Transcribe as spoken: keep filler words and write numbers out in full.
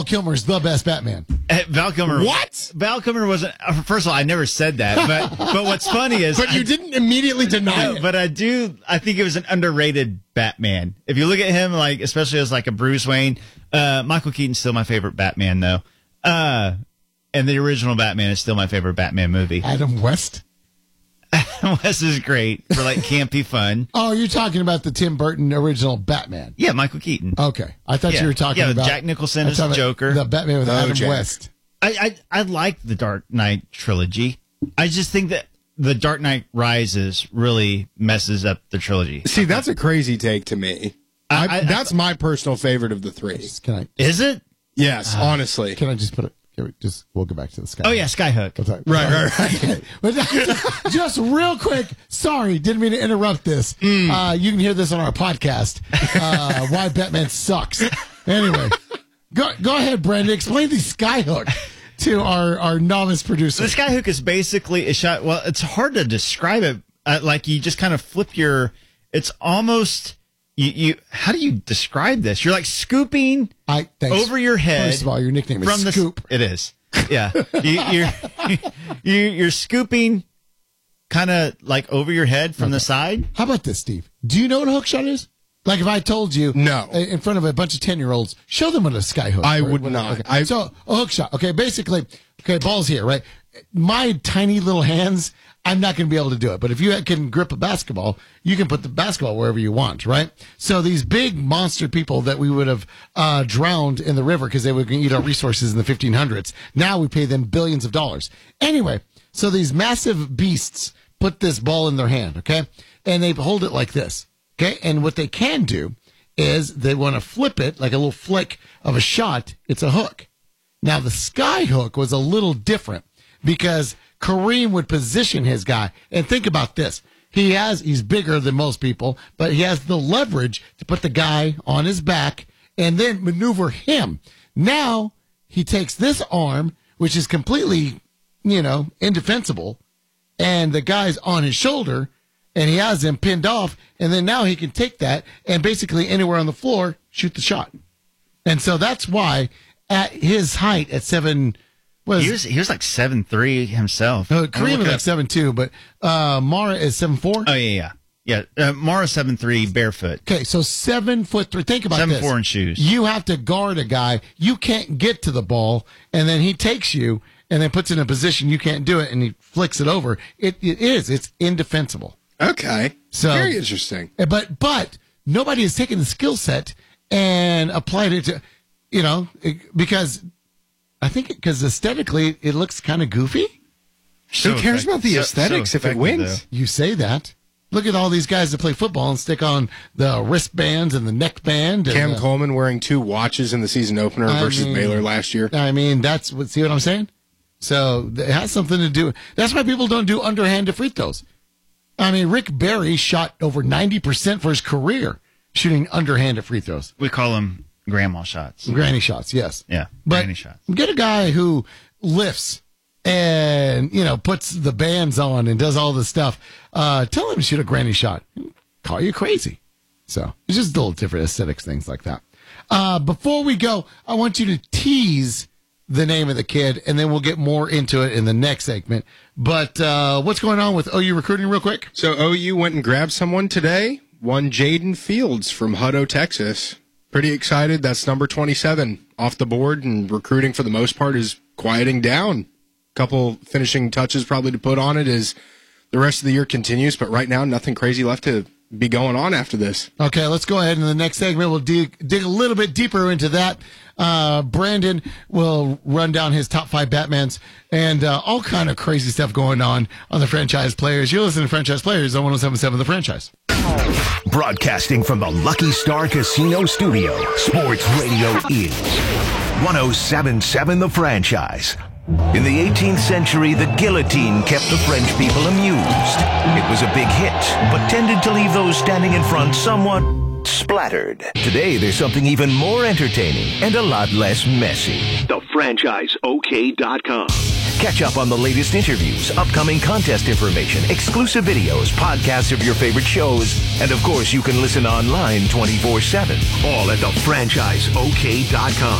Kilmer's the best Batman. Uh, Val Kilmer. What? Val Kilmer wasn't. Uh, first of all, I never said that. But but what's funny is, But you I, didn't immediately deny no, it. but I do. I think it was an underrated Batman. If you look at him, like especially as like a Bruce Wayne, uh, Michael Keaton's still my favorite Batman, though. Uh, and the original Batman is still my favorite Batman movie. Adam West. Wes is great for like campy fun. Oh, you're talking about the Tim Burton original Batman. Yeah, Michael Keaton. Okay. I thought Yeah. you were talking Yeah, about Jack Nicholson I as thought about Joker. The Batman with Oh, Adam Jack. West. I, I I like the Dark Knight trilogy. I just think that the Dark Knight Rises really messes up the trilogy. See, that's a crazy take to me. I- I, I- that's my personal favorite of the three. Can I Is it? Yes, honestly. can I just put it can we just we'll go back to the sky. Oh yeah, Skyhook. I'm sorry. Right, right, right. But just real quick, sorry, didn't mean to interrupt this. Uh, you can hear this on our podcast. Uh, why Batman sucks. Anyway, go go ahead, Brandon. Explain the Skyhook to our, our novice producer. The Skyhook is basically a shot. Well, it's hard to describe it. Uh, like you just kind of flip your. It's almost you. You how do you describe this? You're like scooping I, thanks. over your head. First of all, your nickname is from the Scoop. It is. Yeah, you, you're you, you're scooping kind of like over your head from the side. How about this, Steve? Do you know what a hook shot is? Like if I told you, No. uh, in front of a bunch of ten-year-olds, show them what a sky hook. I or- would what- not. okay. I- So a hook shot. Okay, basically, okay, ball's here, right? My tiny little hands, I'm not going to be able to do it. But if you can grip a basketball, you can put the basketball wherever you want, right? So these big monster people that we would have uh, drowned in the river because they would eat our resources in the fifteen hundreds. Now we pay them billions of dollars. Anyway, so these massive beasts put this ball in their hand, okay? And they hold it like this, okay? And what they can do is they want to flip it like a little flick of a shot. It's a hook. Now, the sky hook was a little different because Kareem would position his guy. And think about this. He has, he's bigger than most people, but he has the leverage to put the guy on his back and then maneuver him. Now, he takes this arm, which is completely, you know, indefensible, and the guy's on his shoulder, and he has him pinned off, and then now he can take that and basically anywhere on the floor, shoot the shot. And so that's why at his height at seven, was He was he was like seven three himself. no, I'm Kareem is looking like up- seven two, but uh, Mara is seven four. Oh yeah, yeah, yeah. Uh, Mara seven three barefoot. Okay, so seven foot three. Think about Seven this. four in shoes. You have to guard a guy. You can't get to the ball, and then he takes you and then puts it in a position you can't do it, and he flicks it over. It it is. It's indefensible. Okay. So- Very interesting. Uh, But but nobody has taken the skill set and applied it to, you know, it- because I think because aesthetically it looks kind of goofy. Who cares effect- about the so- aesthetics so if it effective, wins? You say that. Look at all these guys that play football and stick on the wristbands and the neck band. And, Cam uh, Coleman wearing two watches in the season opener I versus mean- Baylor last year. I mean, that's what. See what I'm saying? So it has something to do. That's why people don't do underhanded free throws. I mean, Rick Barry shot over ninety percent for his career shooting underhanded free throws. We call them grandma shots. Granny shots, yes. Yeah, But granny shots. get a guy who lifts and, you know, puts the bands on and does all this stuff. Uh, tell him to shoot a granny shot. Call you crazy. So it's just little different aesthetics, things like that. Uh, before we go, I want you to tease the name of the kid, and then we'll get more into it in the next segment. But uh, what's going on with O U recruiting real quick? So O U went and grabbed someone today. One Jaden Fields from Hutto, Texas. Pretty excited. That's number twenty-seven off the board, and recruiting for the most part is quieting down. Couple finishing touches probably to put on it as the rest of the year continues, but right now nothing crazy left to be going on after this. Okay, let's go ahead. In the next segment, we'll dig, dig a little bit deeper into that. Uh, Brandon will run down his top five Batmans and uh, all kind of crazy stuff going on on the Franchise Players. You're listening to Franchise Players on one oh seven point seven The Franchise. Broadcasting from the Lucky Star Casino Studio, Sports Radio is one oh seven point seven The Franchise. In the eighteenth century, the guillotine kept the French people amused. It was a big hit, but tended to leave those standing in front somewhat splattered. Today, there's something even more entertaining and a lot less messy. The franchise O K dot com. Catch up on the latest interviews, upcoming contest information, exclusive videos, podcasts of your favorite shows, and of course, you can listen online twenty-four seven. All at the franchise O K dot com.